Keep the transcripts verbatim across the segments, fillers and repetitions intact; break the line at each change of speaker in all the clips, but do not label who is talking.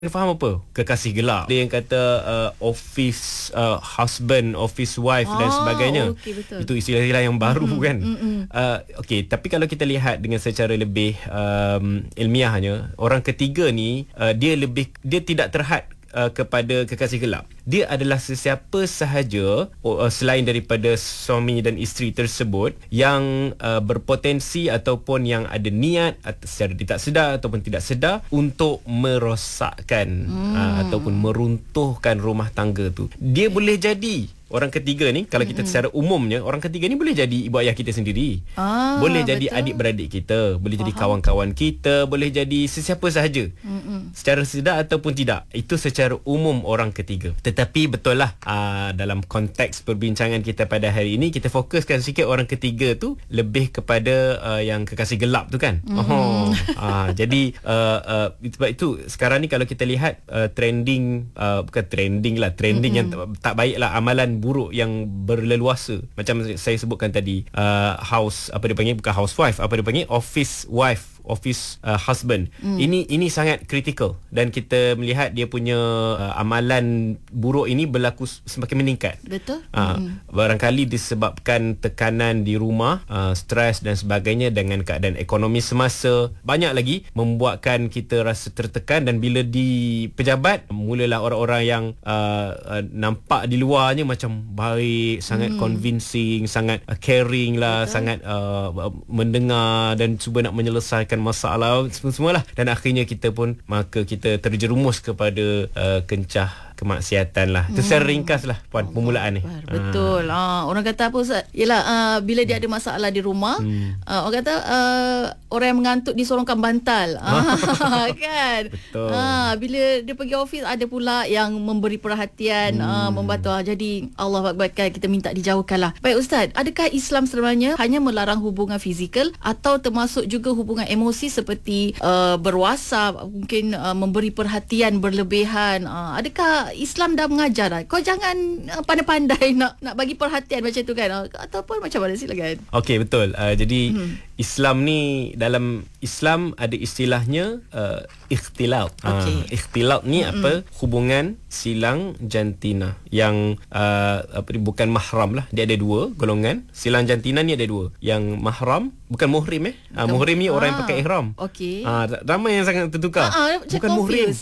faham apa? Kekasih gelap. Dia yang kata uh, office uh, husband, office wife oh, dan sebagainya.
Okay, betul.
Itu istilah-istilah yang baru mm-hmm, kan.
Mm-hmm.
Uh, Okey, tapi kalau kita lihat dengan secara lebih um, ilmiahnya, orang ketiga ni uh, dia lebih dia tidak terhad Uh, kepada kekasih gelap. Dia adalah sesiapa sahaja uh, selain daripada suami dan isteri tersebut yang uh, berpotensi ataupun yang ada niat atau secara tidak sedar ataupun tidak sedar untuk merosakkan hmm. uh, ataupun meruntuhkan rumah tangga tu. Dia boleh jadi orang ketiga ni, kalau kita secara umumnya, orang ketiga ni boleh jadi ibu ayah kita sendiri. Ah, boleh jadi betul. Adik-beradik kita, boleh Faham. Jadi kawan-kawan kita, boleh jadi sesiapa sahaja. Mm-mm. Secara sedar ataupun tidak. Itu secara umum orang ketiga. Tetapi betul lah, aa, dalam konteks perbincangan kita pada hari ini, kita fokuskan sikit orang ketiga tu lebih kepada aa, yang kekasih gelap tu kan. Mm-hmm. Oh, aa, jadi aa, aa, sebab itu sekarang ni kalau kita lihat aa, trending, aa, bukan trending lah, trending mm-hmm. yang tak, tak baik lah, amalan buruk yang berleluasa. Macam saya sebutkan tadi, uh, house, apa dia panggil, bukan housewife, apa dia panggil, office wife, office uh, husband. Mm. Ini ini sangat kritikal dan kita melihat dia punya uh, amalan buruk ini berlaku semakin meningkat.
Betul.
Uh, mm. Barangkali disebabkan tekanan di rumah, uh, stres dan sebagainya dengan keadaan ekonomi semasa. Banyak lagi membuatkan kita rasa tertekan, dan bila di pejabat, mulalah orang-orang yang uh, uh, nampak di luarnya macam baik, sangat hmm. convincing, sangat uh, caring lah, Betul. sangat uh, mendengar dan cuba nak menyelesaikan masalah semua-semualah, dan akhirnya kita pun maka kita terjerumus kepada uh, kencah kemaksiatan lah. Itu secara ringkas lah Puan, oh, permulaan ni.
Betul. Ha. Ha, orang kata apa Ustaz? Yelah, uh, bila dia ada masalah di rumah, hmm. uh, orang kata uh, orang yang mengantuk disorongkan bantal. Ha, kan?
Betul.
Ha, bila dia pergi office, ada pula yang memberi perhatian, hmm. uh, membantu. Jadi Allah Akbar, kita minta dijauhkan lah. Baik Ustaz, adakah Islam sebenarnya hanya melarang hubungan fizikal atau termasuk juga hubungan emosi seperti uh, berwasap, mungkin uh, memberi perhatian berlebihan? Uh, adakah Islam dah mengajar dah, kau jangan uh, pandai-pandai nak nak bagi perhatian macam tu kan, uh, ataupun macam mana silakan.
Okey, betul. Uh, jadi hmm. Islam ni, dalam Islam ada istilahnya uh, ikhtilat. Okay. Uh, ikhtilat ni hmm. apa? Hubungan silang jantina yang uh, apa bukan mahram lah. Dia ada dua golongan. Silang jantina ni ada dua. Yang mahram, bukan muhrim eh. Uh, muhrim ni ah. orang yang pakai ihram.
Okey.
Uh, ramai yang sangat tertukar.
Uh, uh,
bukan muhrim.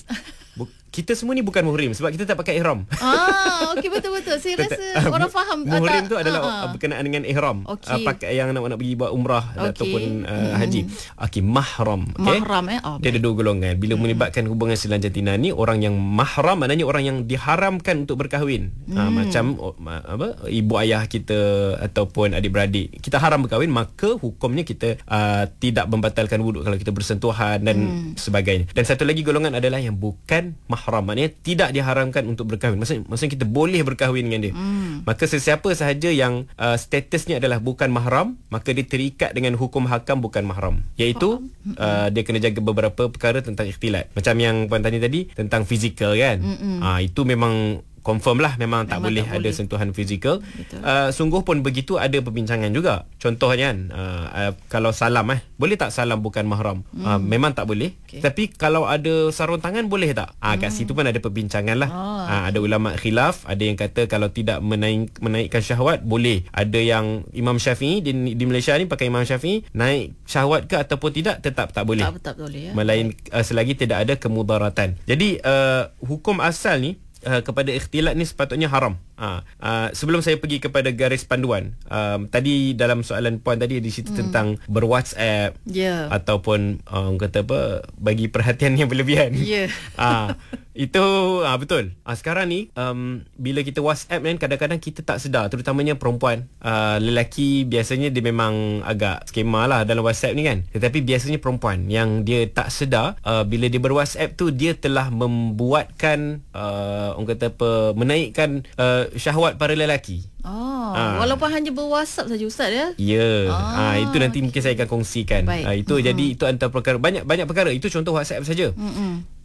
Kita semua ni bukan muhrim sebab kita tak pakai ihram.
Ah, okey, betul-betul. Saya rasa uh, orang faham.
Muhrim tu adalah
uh, uh.
berkenaan dengan ihram. Okay. Uh, pakai yang nak nak pergi buat umrah okay. ataupun uh, hmm. haji. Okey, mahram. Okay?
Mahram eh. Oh,
dia ada dua golongan. Bila hmm. melibatkan hubungan silang jantina ni, orang yang mahram maknanya orang yang diharamkan untuk berkahwin. Hmm. Uh, macam uh, apa? Ibu ayah kita ataupun adik-beradik. Kita haram berkahwin, maka hukumnya kita uh, tidak membatalkan wuduk kalau kita bersentuhan dan hmm. sebagainya. Dan satu lagi golongan adalah yang bukan mahram, maknanya tidak diharamkan untuk berkahwin. Maksudnya, maksudnya kita boleh berkahwin dengan dia. Hmm. Maka sesiapa sahaja yang uh, statusnya adalah bukan mahram, maka dia terikat dengan hukum hakam bukan mahram. Iaitu oh. uh, dia kena jaga beberapa perkara tentang ikhtilat. Macam yang Puan tanya tadi tentang fizikal kan. Uh, itu memang confirm lah, memang, memang tak boleh tak ada boleh. sentuhan fizikal. Uh, sungguh pun begitu ada perbincangan juga. Contohnya kan, uh, uh, kalau salam eh, boleh tak salam bukan mahram? Hmm. Uh, memang tak boleh. Okay. Tapi kalau ada sarung tangan boleh tak? Ah, uh, kat hmm. situ pun ada perbincangan lah. Oh, uh, ada ulama khilaf, ada yang kata kalau tidak menaik, menaikkan syahwat boleh. Ada yang Imam Syafi'i di, di Malaysia ni pakai Imam Syafi'i, naik syahwat ke ataupun tidak tetap tak boleh.
Tak, tak boleh ya.
Melain uh, selagi tidak ada kemudaratan. Jadi uh, hukum asal ni Uh, kepada ikhtilat ni sepatutnya haram. Uh, uh, sebelum saya pergi kepada garis panduan, um, tadi dalam soalan Puan tadi di situ hmm. tentang berWhatsApp yeah. ataupun um, kata apa, bagi perhatian yang berlebihan.
Yeah.
uh, itu uh, betul. Uh, sekarang ni um, bila kita WhatsApp kan, kadang-kadang kita tak sedar, terutamanya perempuan. Uh, lelaki biasanya dia memang agak skema lah dalam WhatsApp ni kan. Tetapi biasanya perempuan yang dia tak sedar, uh, bila dia berWhatsApp tu dia telah membuatkan uh, orang kata apa, menaikkan uh, syahwat para lelaki.
Oh, ha. Walaupun hanya berWhatsApp saja Ustaz ya.
Ya. Ah. Ha, itu nanti mungkin saya akan kongsikan. Ha, itu mm-hmm. jadi itu antara perkara, banyak banyak perkara. Itu contoh WhatsApp saja. Mm-hmm.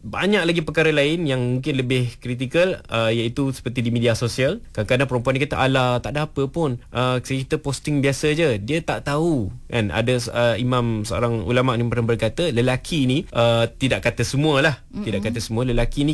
banyak lagi perkara lain yang mungkin lebih kritikal, uh, iaitu seperti di media sosial. Kadang-kadang perempuan ni kata, alah tak ada apa pun, uh, kita posting biasa je. Dia tak tahu kan. Ada uh, imam, seorang ulama ni pernah berkata, lelaki ni uh, tidak kata semua lah, mm-hmm. tidak kata semua, lelaki ni